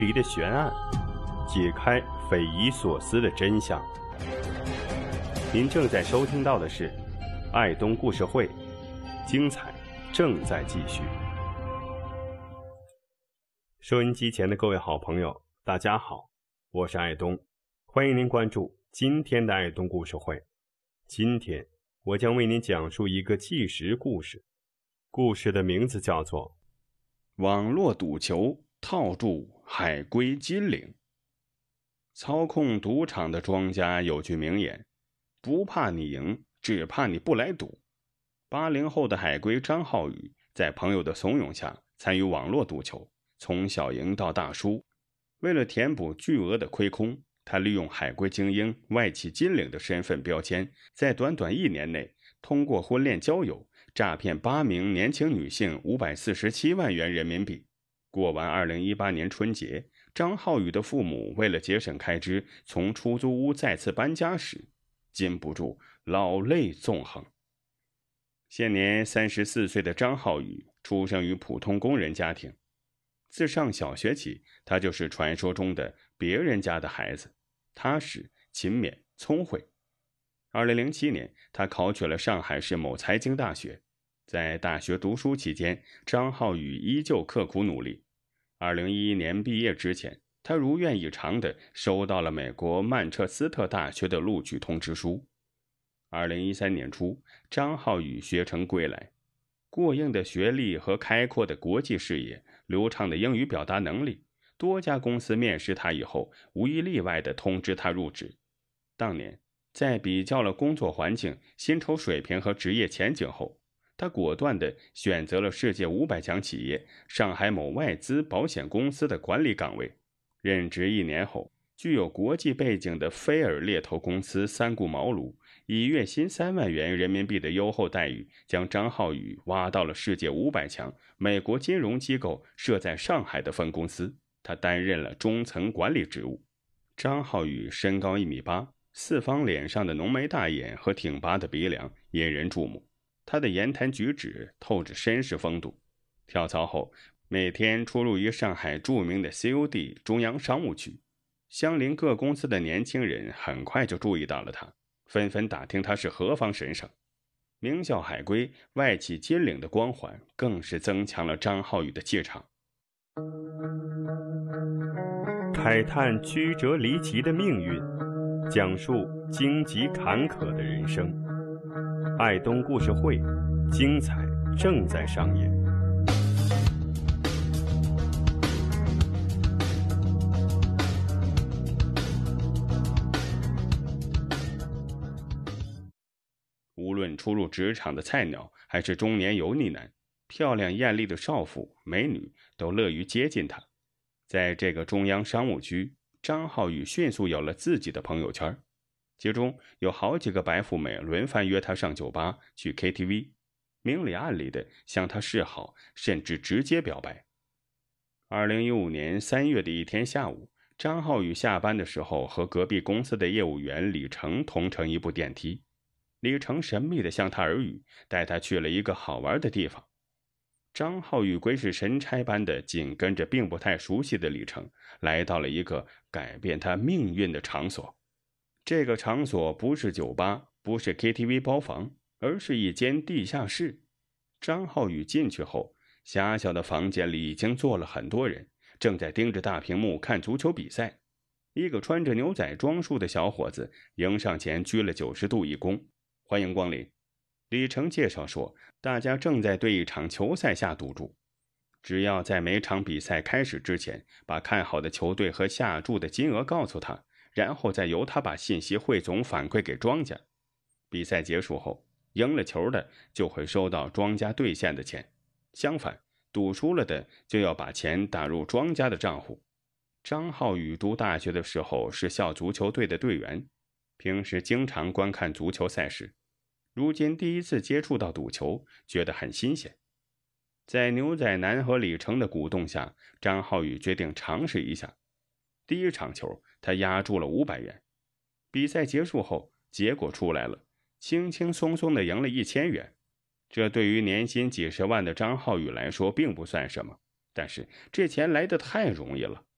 里的悬案，解开匪夷所思的真相。您正在收听到的是爱东故事会，精彩正在继续。收音机前的各位好朋友，大家好，我是爱东，欢迎您关注今天的爱东故事会。今天我将为您讲述一个纪实故事，故事的名字叫做网络赌球套住海龟金领。操控赌场的庄家有句名言，不怕你赢，只怕你不来赌。80后的海龟张浩宇在朋友的怂恿下参与网络赌球，从小赢到大输。为了填补巨额的亏空，他利用海龟精英、外企金领的身份标签，在短短1年内通过婚恋交友诈骗8名年轻女性547万元人民币。过完2018年春节，张浩宇的父母为了节省开支，从出租屋再次搬家时，禁不住老泪纵横。现年34岁的张浩宇出生于普通工人家庭，自上小学起，他就是传说中的别人家的孩子，踏实、勤勉、聪慧。2007年，他考取了上海市某财经大学。在大学读书期间，张浩宇依旧刻苦努力。2011年毕业之前，他如愿以偿地收到了美国曼彻斯特大学的录取通知书。2013年初，张浩宇学成归来，过硬的学历和开阔的国际视野，流畅的英语表达能力，多家公司面试他以后，无一例外地通知他入职。当年，在比较了工作环境、薪酬水平和职业前景后，他果断地选择了世界500强企业上海某外资保险公司的管理岗位。任职1年后，具有国际背景的菲尔猎头公司三顾茅庐，以月薪3万元人民币的优厚待遇，将张浩宇挖到了世界500强美国金融机构设在上海的分公司。他担任了中层管理职务。张浩宇身高1.8米，四方脸上的浓眉大眼和挺拔的鼻梁引人注目。他的言谈举止透着绅士风度。跳槽后，每天出入于上海著名的 COD 中央商务区，相邻各公司的年轻人很快就注意到了他，纷纷打听他是何方神圣。名校海归、外企金领的光环更是增强了张浩宇的气场。 慨叹曲折离奇的命运，讲述荆棘坎坷的人生。爱东故事会，精彩正在上演。 无论初入职场的菜鸟，还是中年油腻男，漂亮艳丽的少妇、美女都乐于接近他。在这个中央商务区，张浩宇迅速有了自己的朋友圈，其中有好几个白富美轮番约他上酒吧、去 KTV， 明里暗里的向他示好，甚至直接表白。2015年3月的一天下午，张浩宇下班的时候和隔壁公司的业务员李成同乘一部电梯。李成神秘地向他耳语，带他去了一个好玩的地方。张浩宇鬼使神差般的紧跟着并不太熟悉的李成，来到了一个改变他命运的场所。这个场所不是酒吧，不是 KTV 包房，而是一间地下室。张浩宇进去后，狭小的房间里已经坐了很多人，正在盯着大屏幕看足球比赛。一个穿着牛仔装束的小伙子迎上前鞠了90度一躬，欢迎光临。李成介绍说，大家正在对一场球赛下赌注，只要在每场比赛开始之前把看好的球队和下注的金额告诉他，然后再由他把信息汇总反馈给庄家。比赛结束后，赢了球的就会收到庄家兑现的钱，相反，赌输了的就要把钱打入庄家的账户。张浩宇读大学的时候是校足球队的队员，平时经常观看足球赛事，如今第一次接触到赌球，觉得很新鲜。在牛仔男和李成的鼓动下，张浩宇决定尝试一下。第一场球，他押注了500元。比赛结束后，结果出来了，轻轻松松地赢了1000元。这对于年薪几十万的张浩宇来说并不算什么，但是这钱来得太容易了。